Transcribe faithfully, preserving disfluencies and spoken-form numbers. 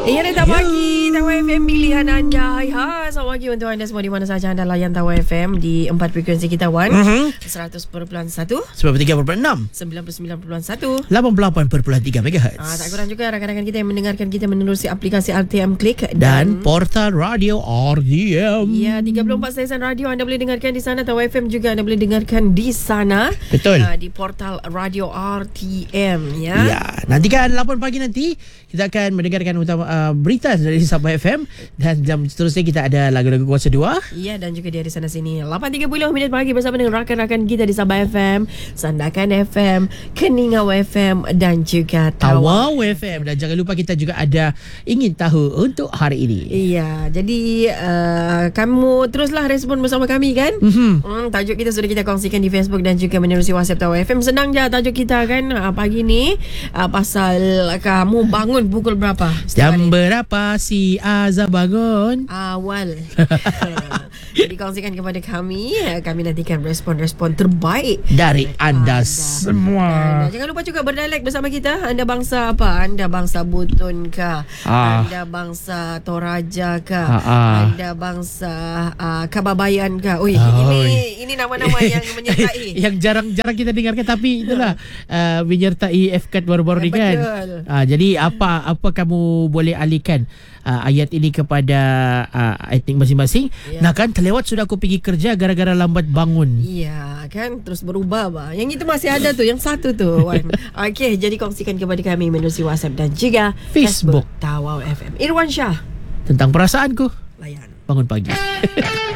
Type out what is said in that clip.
Ya, dah pagi Tawau F M pilihan anda. Hai hai. Selamat pagi untuk anda semua di mana saja anda layan Tawau F M di empat frekuensi kita Wan. Mm-hmm. seratus perpuluhan satu, sembilan puluh tiga perpuluhan enam, sembilan puluh sembilan perpuluhan satu, lapan puluh lapan perpuluhan tiga megahertz. Ah, tak kurang juga rakan-rakan kita yang mendengarkan kita menerusi aplikasi R T M Click dan, dan portal radio R T M. Ya, tiga puluh empat stesen radio anda boleh dengarkan di sana. Tawau F M juga anda boleh dengarkan di sana. Betul. Uh, di portal radio R T M ya. Ya, nantikan lapan pagi nanti kita akan mendengarkan utama uh, berita dari Sabah F M dan jam seterusnya kita ada lagu-lagu kuasa dua. Ya, dan juga dia di sana sini lapan tiga puluh minit pagi bersama dengan rakan-rakan kita di Sabah F M, Sandakan F M, Keningau F M dan juga Tawau F M. Dan jangan lupa kita juga ada ingin tahu untuk hari ini. Iya, jadi uh, kamu teruslah respon bersama kami kan. Mm-hmm. Hmm, tajuk kita sudah kita kongsikan di Facebook dan juga menerusi WhatsApp Tawau F M. Senang je tajuk kita kan uh, pagi ni uh, pasal kamu bangun pukul berapa? Jam berapa si Azza bangun? Awal. Jadi kongsikan kepada kami. Kami nantikan respon-respon terbaik dari anda, anda semua. Dan jangan lupa juga berdialek bersama kita. Anda bangsa apa? Anda bangsa Butun kah? Ah. Anda bangsa Toraja kah? Ah, ah. Anda bangsa uh, Kababayan kah? Ui, oh, ini ini nama-nama yang menyertai. Yang jarang-jarang kita dengarkan tapi itulah uh, menyertai F K A T baru-baru ni kan. Uh, jadi apa apa kamu boleh alihkan uh, ayat ini kepada uh, etnik masing-masing. Yeah. Nah kan terlewat sudah aku pergi kerja gara-gara lambat bangun. Iya kan, terus berubah bah. Yang itu masih ada tu, yang satu tu. Okey, jadi kongsikan kepada kami menerusi WhatsApp dan juga Facebook, Facebook Tawau F M. Irwan Shah, tentang perasaanku layan bangun pagi.